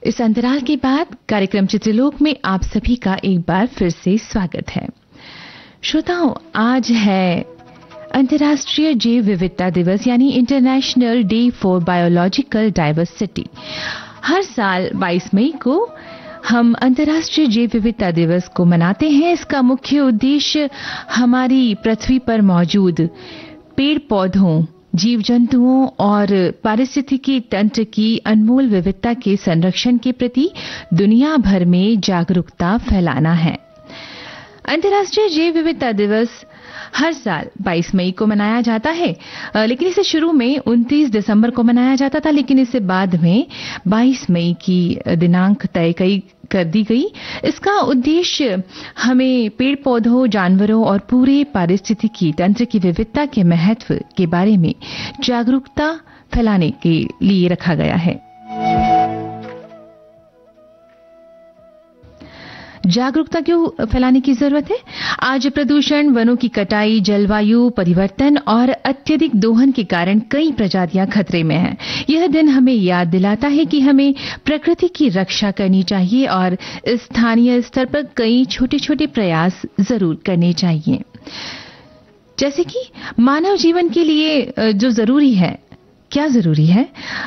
इस अंतराल के बाद कार्यक्रम चित्रलोक में आप सभी का एक बार फिर से स्वागत है। श्रोताओं, आज है अंतर्राष्ट्रीय जैव विविधता दिवस यानी international day for biological diversity. हर साल 22 मई को हम अंतर्राष्ट्रीय जैव विविधता दिवस को मनाते हैं। इसका मुख्य उद्देश्य हमारी पृथ्वी पर मौजूद पेड़ पौधों, जीव जंतुओं और पारिस्थितिकी तंत्र की अनमोल विविधता के संरक्षण के प्रति दुनिया भर में जागरूकता फैलाना है। अंतर्राष्ट्रीय जैव विविधता दिवस हर साल 22 मई को मनाया जाता है, लेकिन इसे शुरू में 29 दिसंबर को मनाया जाता था, लेकिन इसे बाद में 22 मई की दिनांक तय कर दी गई। इसका उद्देश्य हमें पेड़ पौधों, जानवरों और पूरे पारिस्थितिकी तंत्र की विविधता के महत्व के बारे में जागरूकता फैलाने के लिए रखा गया है। जागरूकता क्यों फैलाने की जरूरत है? आज प्रदूषण, वनों की कटाई, जलवायु परिवर्तन और अत्यधिक दोहन के कारण कई प्रजातियां खतरे में हैं। यह दिन हमें याद दिलाता है कि हमें प्रकृति की रक्षा करनी चाहिए और स्थानीय स्तर पर कई छोटे-छोटे प्रयास जरूर करने चाहिए। जैसे कि मानव जीवन के लिए जो जरूरी है, क्या जरूरी है?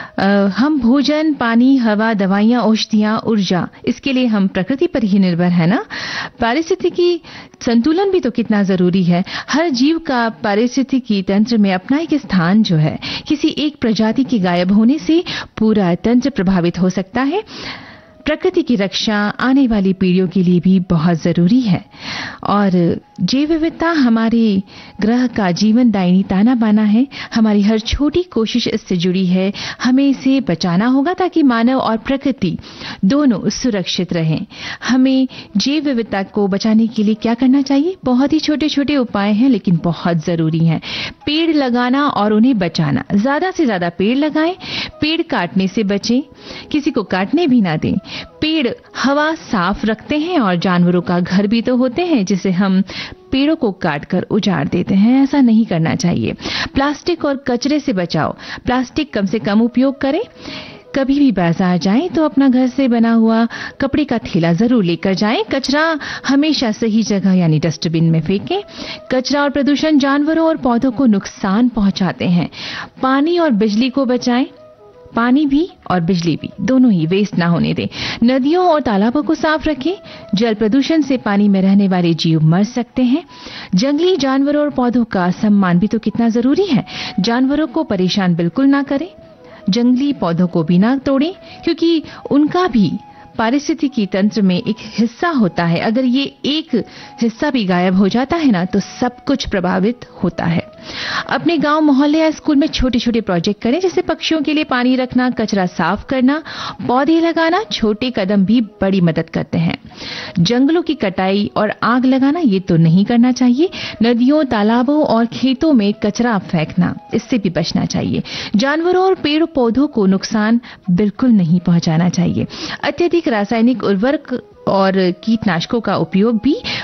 हम भोजन, पानी, हवा, दवाइयां, औषधियां, ऊर्जा, इसके लिए हम प्रकृति पर ही निर्भर है ना। पारिस्थितिकी संतुलन भी तो कितना जरूरी है। हर जीव का पारिस्थितिकी तंत्र में अपना एक स्थान जो है, किसी एक प्रजाति के गायब होने से पूरा तंत्र प्रभावित हो सकता है। प्रकृति की रक्षा आने वाली पीढ़ियों के लिए भी बहुत जरूरी है और जैव विविधता हमारे ग्रह का जीवनदायिनी ताना बाना है। हमारी हर छोटी कोशिश इससे जुड़ी है। हमें इसे बचाना होगा ताकि मानव और प्रकृति दोनों सुरक्षित रहें। हमें जैव विविधता को बचाने के लिए क्या करना चाहिए? बहुत ही छोटे छोटे उपाय हैं, लेकिन बहुत जरूरी हैं। पेड़ लगाना और उन्हें बचाना। ज्यादा से ज्यादा पेड़ लगाएं। पेड़ काटने से बचें, किसी को काटने भी ना दें। पेड़ हवा साफ रखते हैं और जानवरों का घर भी तो होते हैं, जिसे हम पेड़ों को काटकर उजाड़ देते हैं। ऐसा नहीं करना चाहिए। प्लास्टिक और कचरे से बचाओ। प्लास्टिक कम से कम उपयोग करें। कभी भी बाजार जाएं तो अपना घर से बना हुआ कपड़े का थैला जरूर लेकर जाएं। कचरा हमेशा सही जगह यानी डस्टबिन में फेंकें। कचरा और प्रदूषण जानवरों और पौधों को नुकसान पहुंचाते हैं। पानी और बिजली को बचाएं। पानी भी और बिजली भी दोनों ही वेस्ट ना होने दें। नदियों और तालाबों को साफ रखें। जल प्रदूषण से पानी में रहने वाले जीव मर सकते हैं। जंगली जानवरों और पौधों का सम्मान भी तो कितना जरूरी है। जानवरों को परेशान बिल्कुल ना करें। जंगली पौधों को भी ना तोड़ें, क्योंकि उनका भी पारिस्थितिकी तंत्र में एक हिस्सा होता है। अगर ये एक हिस्सा भी गायब हो जाता है ना, तो सब कुछ प्रभावित होता है। अपने गांव, मोहल्ले या स्कूल में छोटे छोटे प्रोजेक्ट करें, जैसे पक्षियों के लिए पानी रखना, कचरा साफ करना, पौधे लगाना। छोटे कदम भी बड़ी मदद करते हैं। जंगलों की कटाई और आग लगाना ये तो नहीं करना चाहिए। नदियों, तालाबों और खेतों में कचरा फेंकना, इससे भी बचना चाहिए। जानवरों और पेड़ पौधों को नुकसान बिल्कुल नहीं पहुंचाना चाहिए। अत्यधिक रासायनिक उर्वरक और कीटनाशकों का उपयोग भी